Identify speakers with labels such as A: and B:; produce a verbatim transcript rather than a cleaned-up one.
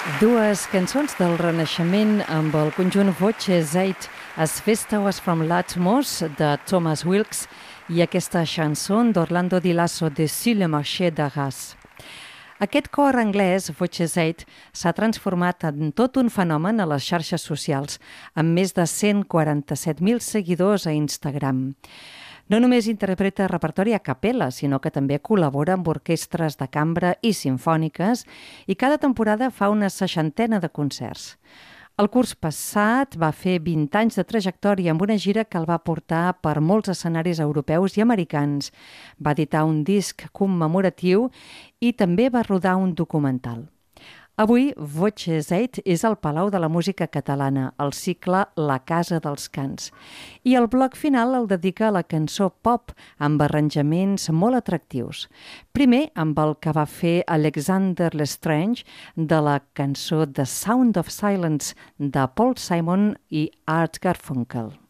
A: Dues cançons del Renaixement amb el conjunt Voces Eight, As Festas from l'Atmos, de Thomas Wilkes, i aquesta chanson d'Orlando Di Lasso de Sur le marché d'Arras. Aquest cor anglès, Voces Eight, s'ha transformat en tot un fenomen a les xarxes socials, amb més de cent quaranta-set mil seguidors a Instagram. No només interpreta repertori a capella, sinó que també col·labora amb orquestres de cambra i simfòniques i cada temporada fa una seixantena de concerts. El curs passat va fer vint anys de trajectòria amb una gira que el va portar per molts escenaris europeus i americans. Va editar un disc commemoratiu i també va rodar un documental. Avui, Voces Eight és al Palau de la Música Catalana, el cicle La Casa dels Cants. I el bloc final el dedica a la cançó pop, amb arranjaments molt atractius. Primer, amb el que va fer Alexander L'Estrange, de la cançó The Sound of Silence, de Paul Simon i Art Garfunkel.